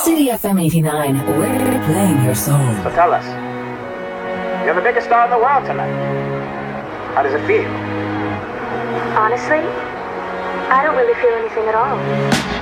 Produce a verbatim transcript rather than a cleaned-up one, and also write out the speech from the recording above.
City F M eighty-nine, we're playing your song. So tell us, you're the biggest star in the world tonight. How does it feel? Honestly, I don't really feel anything at all.